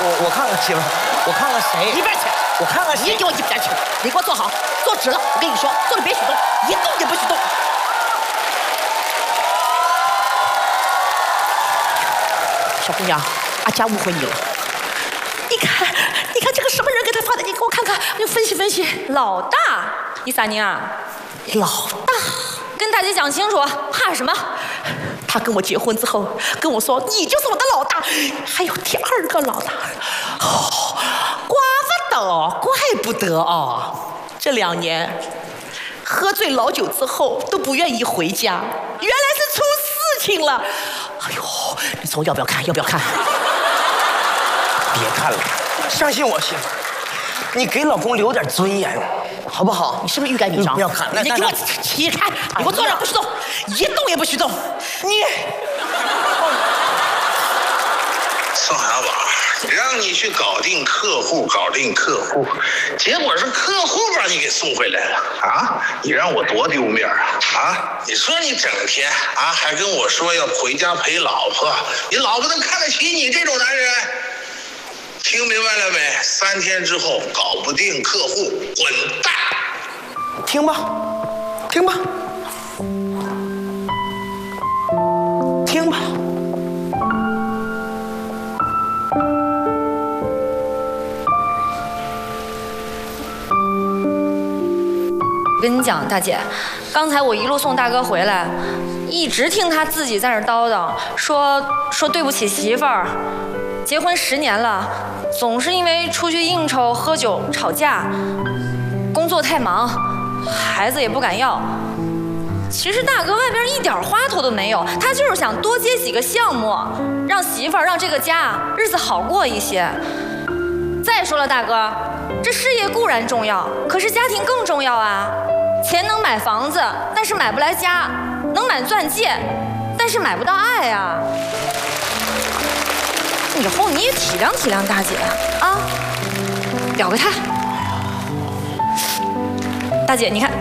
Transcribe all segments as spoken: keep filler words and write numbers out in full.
我我看看媳妇，我看看谁？ 一边去！ 我看看谁？ 你给我一边去！你给我坐好，坐直了。我跟你说，坐着别许动，一动也不许动。小姑娘，阿佳误会你了。你看，你看这个什么人给他发的？你给我看看，你分析分析。 老大，你啥人啊？ 老大， 跟大姐讲清楚，怕什么？ 他跟我结婚之后跟我说，你就是我的老大，还有第二个老大。哦，怪不得，怪不得哦，这两年喝醉老酒之后都不愿意回家，原来是出事情了。哎呦，你说要不要看？要不要看？ 别看了，相信我，媳妇，你给老公留点尊严，好不好？ 你是不是欲盖弥彰？ 不要看， 你给我起开！你给我坐着不许动，一动也不许动。你， 宋小宝，让你去搞定客户，搞定客户，结果是客户把你给送回来了啊！你让我多丢面啊！啊！你说你整天啊还跟我说要回家陪老婆，你老婆能看得起你这种男人？听明白了没？三天之后搞不定客户，滚蛋！ 听吧，听吧，听吧。 我跟你讲，大姐，刚才我一路送大哥回来，一直听他自己在那叨叨，说说对不起媳妇儿。结婚十年了，总是因为出去应酬、喝酒、吵架，工作太忙，孩子也不敢要。其实大哥外边一点花头都没有，他就是想多接几个项目，让媳妇儿、让这个家日子好过一些。再说了，大哥，这事业固然重要，可是家庭更重要啊。钱能买房子，但是买不来家；能买钻戒，但是买不到爱啊。以后你也体谅体谅大姐啊，表个态。大姐，你看，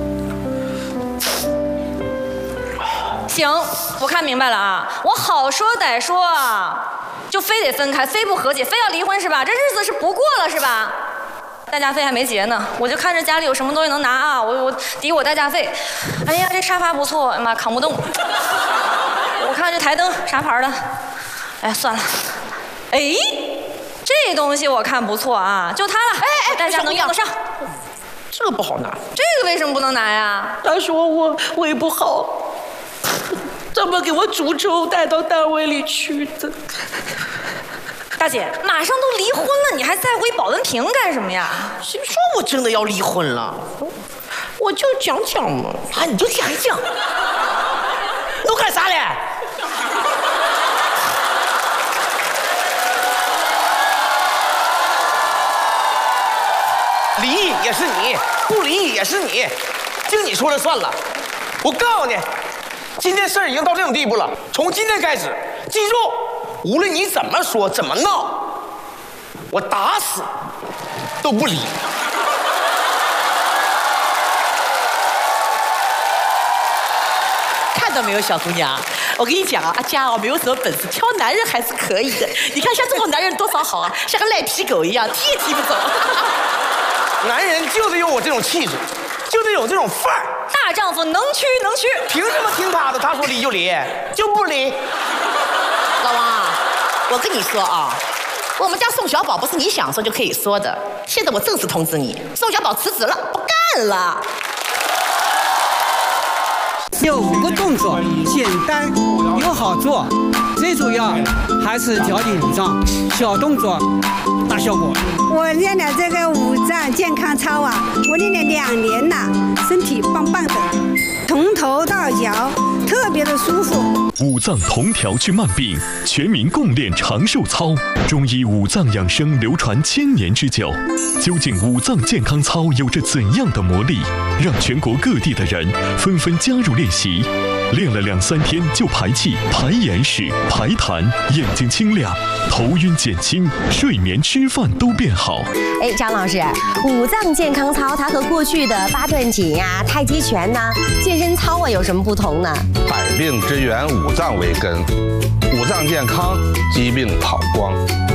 行，我看明白了啊，我好说歹说，就非得分开，非不和解，非要离婚是吧？这日子是不过了是吧？代驾费还没结呢，我就看着家里有什么东西能拿啊，我我抵我代驾费。哎呀，这沙发不错，哎妈扛不动。我看这台灯啥牌的？哎呀，算了。哎，这东西我看不错啊，就它了。哎哎，代驾能用得上。 这个不好拿。 这个为什么不能拿呀？ 他说我胃不好，怎么给我煮粥带到单位里去的？ 大姐，马上都离婚了，你还在乎一保温瓶干什么呀？ 谁说我真的要离婚了？我就讲讲嘛。啊，你就讲讲。都干啥嘞？ 离也是你，不离也是你，听你说了算了。我告诉你，今天事儿已经到这种地步了，从今天开始，记住，无论你怎么说怎么闹，我打死都不离。 看到没有，小姑娘？我跟你讲啊，阿佳哦，没有什么本事，挑男人还是可以的。你看像这种男人多少好啊，像个赖皮狗一样，踢也踢不走。 男人就得有我这种气质，就得有这种范儿。 大丈夫能屈能屈， 凭什么听他的？他说离就离，就不离。 老王啊，我跟你说啊，我们家宋小宝不是你想说就可以说的。现在我正式通知你，宋小宝辞职了，不干了。 有五个动作，简单又好做，最主要还是脚底舞杖，小动作大效果。 我练了这个五脏健康操啊，我练了两年了，身体棒棒的，从头到脚特别的舒服。 五脏同调治慢病，全民共练长寿操。中医五脏养生流传千年之久，究竟五脏健康操有着怎样的魔力，让全国各地的人纷纷加入练习？练了两三天就排气、排眼屎、排痰，眼睛清亮，头晕减轻，睡眠、吃饭都变好。 哎，张老师，五脏健康操它和过去的八段锦呀、太极拳呐、健身操啊有什么不同呢？ 百病之源，五脏为根，五脏健康，疾病跑光。